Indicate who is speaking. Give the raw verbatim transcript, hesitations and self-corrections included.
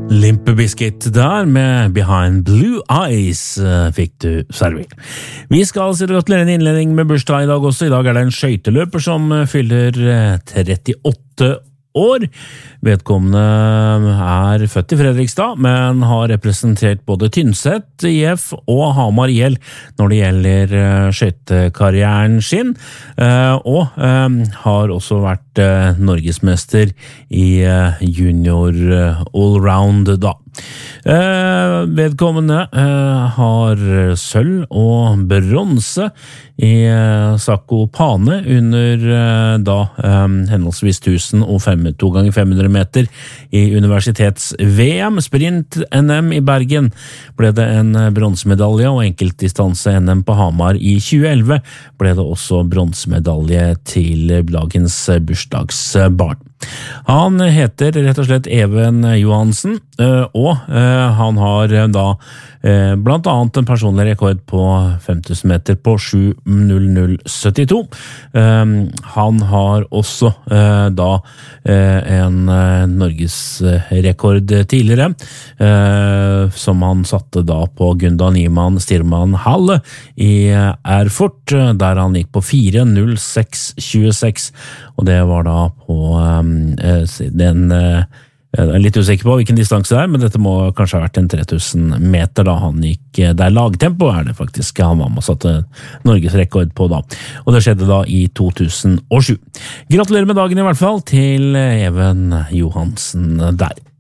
Speaker 1: Limp Bizkit der med Behind Blue Eyes fikk du servert. Vi skal si gratulere en innledning med bursdag i dag også. I dag er det en skøyteløper som fyller trettiåtte år. Vedkommende er født i Fredrikstad, men har representert både Tynset I F og Hamar I L når det gjelder skøytekarrieren sin, og har også vært norgesmester I junior allround da. Vedkommende har sølv og bronse I Zakopane under da henholdsvis tusen og to ganger fem hundre meter I universitets-V M. Sprint-N M I Bergen ble det en bronsemedalje, og enkeltdistanse-N M på Hamar I tjue elleve ble det også bronsemedalje til dagens bursdagsbarn. Han heter rett og slett Even Johansen, og han har da blant annet en personlig rekord på fem tusen meter på sju null null syttito. Han har også da en norgesrekord tidligere, som han satte da på Gunda Niemann Stirman Halle I Erfurt, der han gikk på fire null seks tjueseks, og det var da på den Jeg er litt usikker på hvilken distanse det er, men dette må kanskje ha vært en tre tusen meter da han gikk. Det er lagtempo er det faktisk han var med og satte Norges rekord på da. Og det skjedde da I to tusen og sju. Gratulerer med dagen I hvert fall til Even Johansen der.